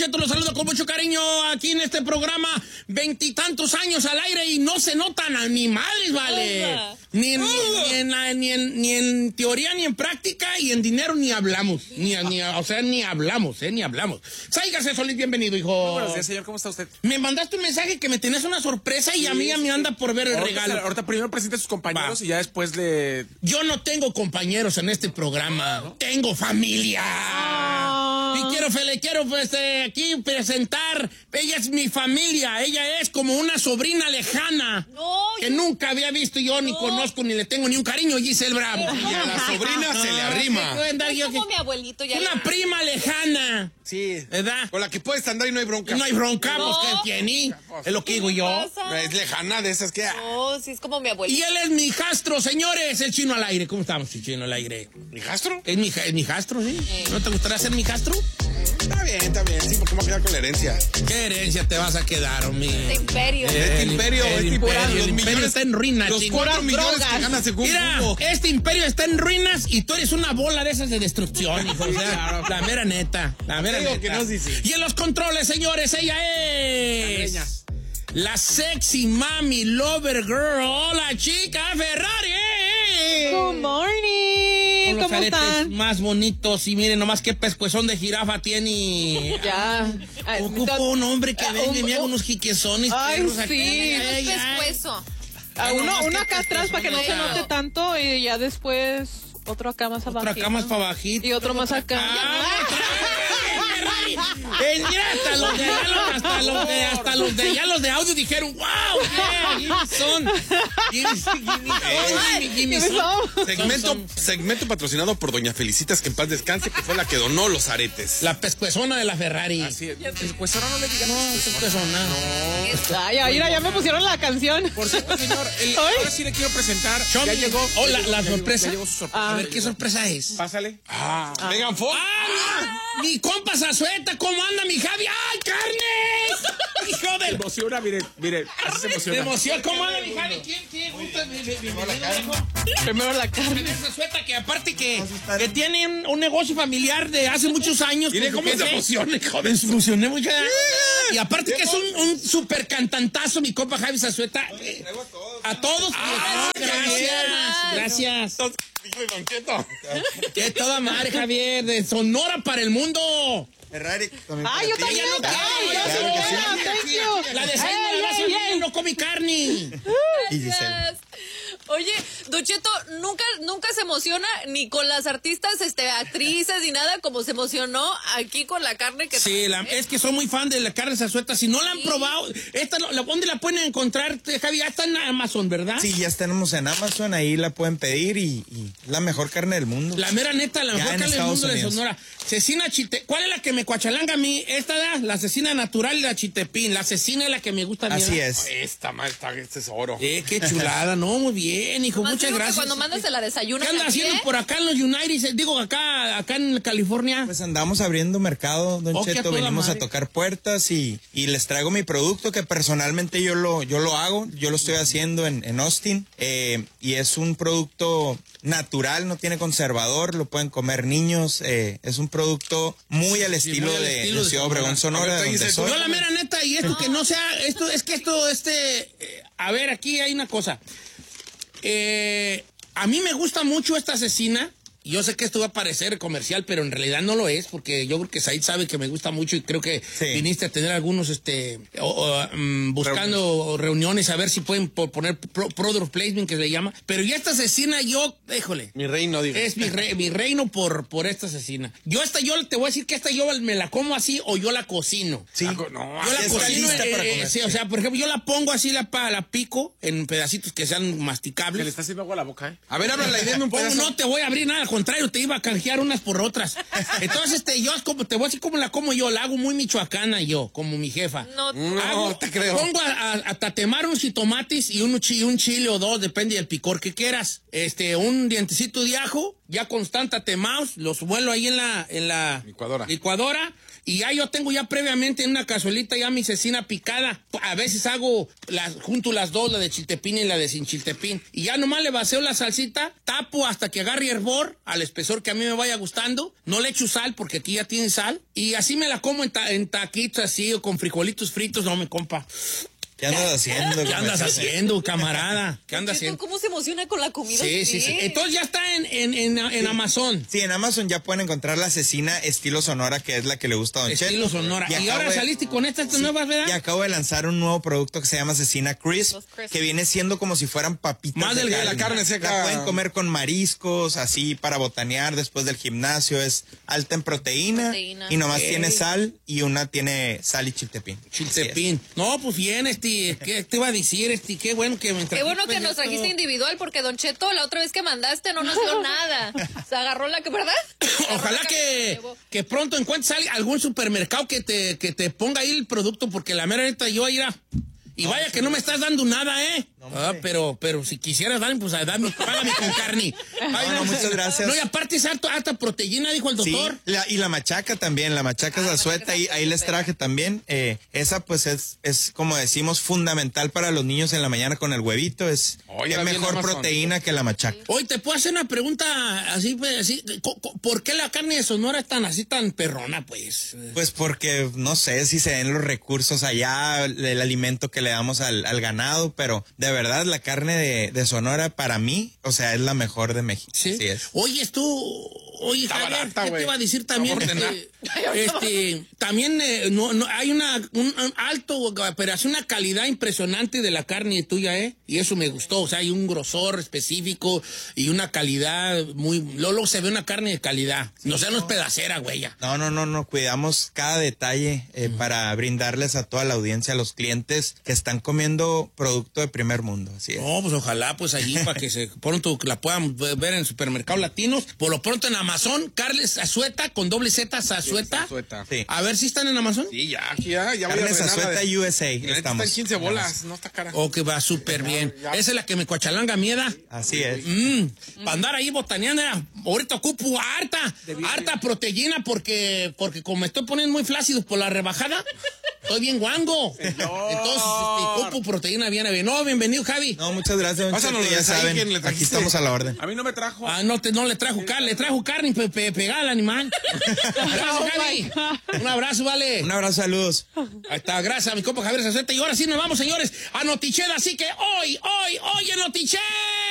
Cheto, los saludo con mucho cariño aquí en este programa. 20 y tantos años al aire y no se notan animales, ¿vale? Ni en teoría, ni en práctica, y en dinero ni hablamos. Ni hablamos. Sáigase, Solís, bienvenido, hijo. Buenos días, señor, ¿cómo está usted? Me mandaste un mensaje que me tenías una sorpresa y a mí ya me anda por ver el regalo. Ahorita primero presente a sus compañeros y ya después le... Yo no tengo compañeros en este programa, tengo familia. Y quiero aquí presentar, ella es mi familia, ella es como una sobrina lejana que nunca había visto yo, ni conozco, ni le tengo ni un cariño, Giselle Bravo. Y a la sobrina se le arrima. Es como mi abuelito. Ya una prima lejana. Sí. ¿Verdad? Con la que puedes andar y no hay bronca. No hay bronca, pues que tiene. Es lo que digo yo. Es lejana de esas que... No, sí, es como mi abuelito. Y él es mi hijastro, señores, el Chino al aire. ¿Cómo estamos, el Chino al aire? ¿Mi hijastro? Es mi hijastro, ¿sí? ¿No te gustaría ser mi hijastro? Está bien. Sí, porque me voy a quedar con la herencia. ¿Qué herencia te vas a quedar, hombre? Este imperio. El imperio está en ruinas. Los 4 millones que ganas según Mira, Hugo. este imperio está en ruinas y tú eres una bola de esas de destrucción, hijo. O sea, la mera neta. Que no, sí. Y en los controles, señores, ella es... la sexy mami lover girl. Hola, chica Ferrari. Good morning. Con los ¿Cómo aretes están? más bonitos. Y miren nomás qué pescuezón de jirafa tiene. Ya. Ocupo un hombre que venga y me haga unos jiquezones. Ay, perros sí. aquí. Es pescuezo. qué Una acá atrás para que no se pescuezón. note tanto y ya después otro acá más abajo. Otra cama es para bajito. Y otro más acá. Mira, hasta los de allá, los de audio dijeron, wow, yeah, give me some. Segmento patrocinado por Doña Felicitas, que en paz descanse, que fue la que donó los aretes. La pescuezona de la Ferrari. Así es. Pues ahora no le digan. No, pescuezona. Ay, mira, ya me pusieron la canción. Por cierto, señor, ahora sí le quiero presentar. Ya llegó. Oh, la sorpresa. Ya llegó su sorpresa. A ver, ¿qué sorpresa es? Pásale. Megan Fox. Mi compa Zazueta, ¿cómo anda mi Javi? ¡Ay, carne! Hijo Se del... emociona, mire, así se emociona. Me emociona. ¿Cómo anda mi Javi? ¿Quién gusta? Primero la carne. Zazueta, que aparte que tiene un negocio familiar de hace muchos años. Mire cómo se emociona, joder. Se emocioné mucho. Y aparte que es un super cantantazo, mi compa Javi Zazueta. A todos. Gracias. Que toda madre, Javier, de Sonora para el mundo. Ferrari. Ay, yo también. Thank you. La de no comí carne. Y Giselle. Oye, Don Cheto, nunca se emociona ni con las artistas, actrices ni nada, como se emocionó aquí con la carne que... Sí, es que soy muy fan de la carne Zazueta. Si no la han probado, ¿dónde la pueden encontrar, Javi? Ya está en Amazon, ¿verdad? Sí, ya tenemos en Amazon, ahí la pueden pedir y la mejor carne del mundo. La mera neta, la mejor carne del mundo de Sonora. Cecina Chite. ¿Cuál es la que me cuachalanga a mí? La cecina natural y la chitepín. La cecina es la que me gusta a mí. Así es. Este es oro. Qué chulada, ¿no? Muy bien, hijo, Más muchas digo que gracias. cuando mandas se la desayunas. ¿Qué anda aquí, haciendo por acá en los United? Digo, acá en California. Pues andamos abriendo mercado, Don Que a Cheto, toda venimos madre. a tocar puertas y les traigo mi producto que personalmente yo lo hago, yo lo estoy haciendo en Austin, y es un producto natural, no tiene conservador, lo pueden comer niños, es un producto muy al estilo muy al de estilo de Ciudad Obregón, Sonora, donde soy. Yo la mera neta, y esto que no sea, a ver, aquí hay una cosa. A mí me gusta mucho esta cecina. Yo sé que esto va a parecer comercial, pero en realidad no lo es, porque yo creo que Said sabe que me gusta mucho y creo que viniste a tener algunos, buscando reuniones a ver si pueden poner product placement, que se le llama. Pero ya esta cecina, híjole. Mi reino, digo. Es mi reino por esta cecina. Yo te voy a decir que esta yo me la como así o yo la cocino. Sí. Yo la está cocino, lista para comer. sí, o sea, por ejemplo, yo la pongo así, la pico en pedacitos que sean Que le masticables. está haciendo agua a la boca, ¿eh? A ver, háblale, dime un pedazo. No te voy a abrir nada, al contrario, te iba a canjear unas por otras. Entonces, yo te voy a decir cómo la como yo, la hago muy michoacana yo, como mi jefa. No te creo. Pongo a tatemar unos jitomates y un chile o dos, depende del picor que quieras. Un dientecito de ajo, ya constante temados, los muelo ahí en la licuadora. Y ya yo tengo ya previamente en una cazuelita ya mi cecina picada. A veces junto las dos, la de chiltepín y la de sin chiltepín. Y ya nomás le vacío la salsita, tapo hasta que agarre hervor, al espesor que a mí me vaya gustando. No le echo sal porque aquí ya tiene sal. Y así me la como en taquitos así o con frijolitos fritos. No, me compa. ¿Qué andas haciendo? ¿Qué andas haciendo, camarada? ¿Qué andas haciendo? ¿Cómo se emociona con la comida? Sí. Entonces ya está en Amazon. Sí, en Amazon ya pueden encontrar la cecina estilo Sonora, que es la que le gusta a Don Cheto. Estilo Sonora. Y ahora saliste con estas nuevas, ¿verdad? Y acabo de lanzar un nuevo producto que se llama Cecina Crisp, que viene siendo como si fueran papitas más delgada, la carne seca. La pueden comer con mariscos, así para botanear después del gimnasio. Es alta en proteína. Y nomás tiene sal y una tiene sal y chiltepín. Chiltepín. No, pues bien, ¿qué te iba a decir, qué bueno que me trajiste. Qué bueno que nos trajiste individual, porque Don Cheto, la otra vez que mandaste no nos dio nada. Se agarró ¿verdad? Ojalá que pronto encuentres algún supermercado que te ponga ahí el producto, porque la mera neta yo irá. Y vaya que no me estás dando nada, ¿eh? Pero si quisieras darme, pues págame con carne. Ay, no, muchas gracias. No, y aparte es alta proteína, dijo el doctor. Sí, y la machaca también, la machaca es azueta, y ahí les traje también. Esa pues es como decimos, fundamental para los niños en la mañana con el huevito. Es mejor proteína que la machaca. Hoy te puedo hacer una pregunta así, ¿por qué la carne de Sonora es tan perrona, pues? Pues porque, no sé si se den los recursos allá, el alimento que le damos al ganado, pero de verdad la carne de Sonora para mí, o sea, es la mejor de México. Sí. Así es. Oye, Javier, barata, ¿qué te iba a decir también? También hay un alto, pero hace una calidad impresionante de la carne tuya, ¿eh? Y eso me gustó, o sea, hay un grosor específico y una calidad luego se ve una carne de calidad. Sí, no es pedacera, güey. No, cuidamos cada detalle para brindarles a toda la audiencia, a los clientes que están comiendo producto de primer mundo, así es. No, pues ojalá, pues allí para que pronto la puedan ver en supermercados latinos. Por lo pronto en Amazon, Carnes Azueta con doble Z, Azueta. Sí. A ver si están en Amazon. Sí, ya voy a Carnes Azueta USA. Están 15 bolas, no está cara. Que va súper bien. Esa es la que me coachalanga mieda. Así es. Para andar ahí botaneando, ahorita ocupo harta proteína porque como me estoy poniendo muy flácido por la rebajada, estoy bien guango. Entonces, ocupo proteína bien. No, bienvenido, Javi. No, muchas gracias, don Cheto, ya saben, aquí estamos a la orden. A mí no me trajo. No le trajo carne, le trajo carne pegada al animal. Gracias, Javi. Un abrazo, vale. Un abrazo, saludos. Ahí está, gracias a mi compa Javier Azueta. Y ahora sí nos vamos, señores, a Notichel. Así que hoy en Notichel.